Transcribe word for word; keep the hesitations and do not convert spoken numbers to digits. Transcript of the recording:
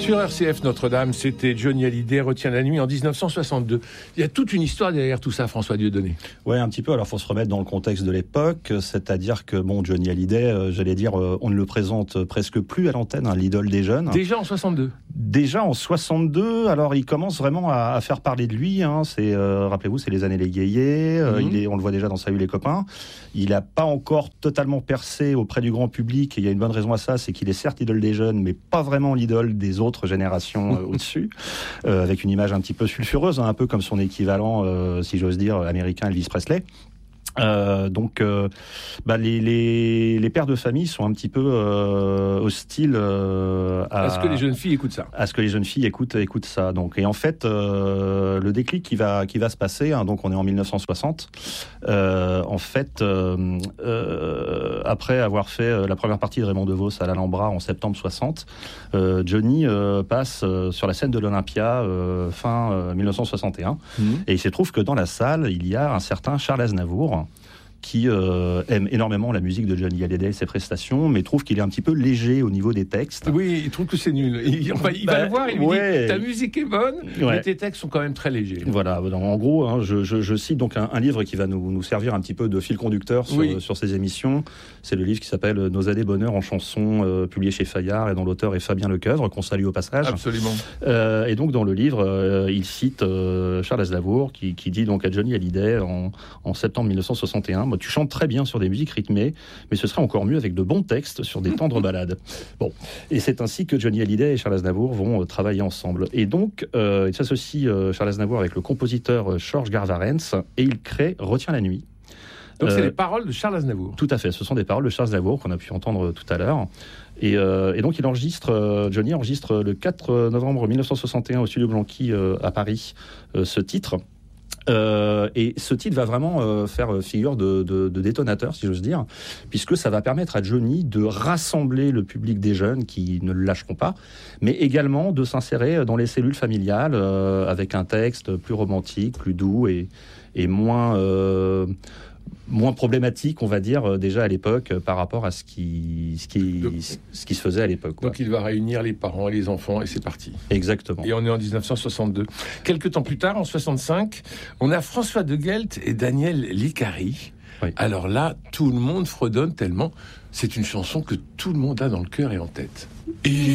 Sur R C F Notre-Dame, c'était Johnny Hallyday, Retiens la nuit en dix-neuf cent soixante-deux. Il y a toute une histoire derrière tout ça, François Dieudonné. Ouais, un petit peu. Alors, faut se remettre dans le contexte de l'époque, c'est-à-dire que bon, Johnny Hallyday, euh, j'allais dire, euh, on ne le présente presque plus à l'antenne, hein, l'idole des jeunes. Déjà en soixante-deux. Déjà en soixante-deux. Alors, il commence vraiment à, à faire parler de lui. Hein, c'est, euh, rappelez-vous, c'est les années les Guéillés. Euh, mmh. Il est, on le voit déjà dans Salut les copains. Il n'a pas encore totalement percé auprès du grand public. Et il y a une bonne raison à ça, c'est qu'il est certes idole des jeunes, mais pas vraiment l'idole des autres générations euh, au-dessus, euh, avec une image un petit peu sulfureuse, hein, un peu comme son équivalent, euh, si j'ose dire, américain, Elvis Presley. Euh, donc, euh, bah, les, les, les pères de famille sont un petit peu euh, hostiles euh, à, à ce que les jeunes filles écoutent ça. À ce que les jeunes filles écoutent, écoutent ça. Donc, et en fait, euh, le déclic qui va, qui va se passer, hein, donc on est en dix-neuf cent soixante, euh, en fait, euh, euh, après avoir fait la première partie de Raymond DeVos à l'Alhambra en septembre soixante, euh, Johnny euh, passe euh, sur la scène de l'Olympia euh, fin euh, dix-neuf cent soixante et un, mmh. et il se trouve que dans la salle, il y a un certain Charles Aznavour, qui euh, aime énormément la musique de Johnny Hallyday et ses prestations, mais trouve qu'il est un petit peu léger au niveau des textes. Oui, il trouve que c'est nul. Il, enfin, il bah, va le voir, il lui ouais. dit « ta musique est bonne, ouais. mais tes textes sont quand même très légers ». Voilà, en gros, hein, je, je, je cite donc un, un livre qui va nous, nous servir un petit peu de fil conducteur sur, oui. sur ces émissions. C'est le livre qui s'appelle « Nos années bonheur en chansons euh, », publié chez Fayard, et dont l'auteur est Fabien Lecoeuvre, qu'on salue au passage. Absolument. Euh, et donc, dans le livre, euh, il cite euh, Charles Aznavour, qui, qui dit donc à Johnny Hallyday, en, en septembre dix-neuf cent soixante et un, « Tu chantes très bien sur des musiques rythmées, mais ce serait encore mieux avec de bons textes sur des tendres ballades. » Bon, et c'est ainsi que Johnny Hallyday et Charles Aznavour vont euh, travailler ensemble. Et donc, euh, il s'associe euh, Charles Aznavour avec le compositeur euh, Georges Garvarentz, et il crée Retiens la nuit. Donc euh, c'est les paroles de Charles Aznavour. Tout à fait, ce sont des paroles de Charles Aznavour qu'on a pu entendre tout à l'heure. Et, euh, et donc il enregistre, euh, Johnny enregistre le quatre novembre dix-neuf cent soixante et un au Studio Blanqui euh, à Paris euh, ce titre. Euh, et ce titre va vraiment euh, faire figure de, de, de détonateur, si j'ose dire, puisque ça va permettre à Johnny de rassembler le public des jeunes qui ne le lâcheront pas, mais également de s'insérer dans les cellules familiales euh, avec un texte plus romantique, plus doux et, et moins... Euh, moins problématique, on va dire, déjà à l'époque, par rapport à ce qui, ce qui, donc, ce qui se faisait à l'époque. Quoi. Donc il va réunir les parents et les enfants, et c'est parti. Exactement. Et on est en dix-neuf cent soixante-deux. Quelques temps plus tard, en soixante-cinq, on a François de Guelt et Daniel Licari. Oui. Alors là, tout le monde fredonne tellement. C'est une chanson que tout le monde a dans le cœur et en tête. Et